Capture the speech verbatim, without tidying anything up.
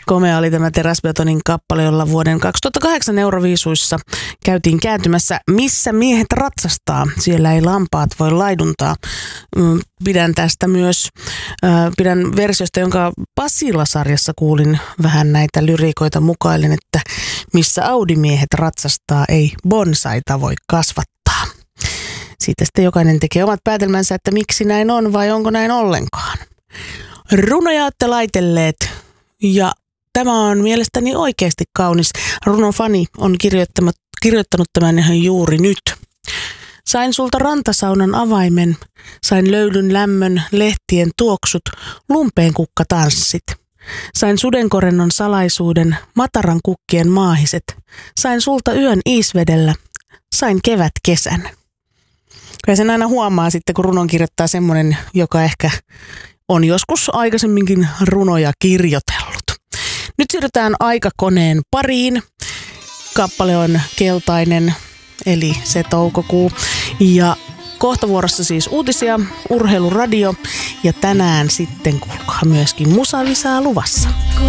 Komea oli tämä Teräsbetonin kappale, jolla vuoden kaksituhattakahdeksan Euroviisuissa käytiin kääntymässä Missä miehet ratsastaa. Siellä ei lampaat voi laiduntaa. Pidän tästä myös, pidän versiosta, jonka Pasila-sarjassa kuulin vähän näitä lyriikoita mukaillen, että missä Audi-miehet ratsastaa, ei bonsaita voi kasvattaa. Siitä sitten jokainen tekee omat päätelmänsä, että miksi näin on vai onko näin ollenkaan. Runoja olette laitelleet ja tämä on mielestäni oikeasti kaunis. Runofani on kirjoittanut tämän ihan juuri nyt. Sain sulta rantasaunan avaimen, sain löylyn lämmön, lehtien tuoksut, lumpeen kukkatanssit. Sain sudenkorennon salaisuuden, mataran kukkien maahiset. Sain sulta yön iisvedellä, sain kevät kesän. Kyllä sen aina huomaa sitten, kun runon kirjoittaa semmoinen, joka ehkä on joskus aikaisemminkin runoja kirjoitellut. Nyt siirrytään aikakoneen pariin. Kappale on Keltainen, eli se toukokuu. Ja kohta vuorossa siis uutisia, urheiluradio ja tänään sitten kuulkaa myöskin musavisaa luvassa.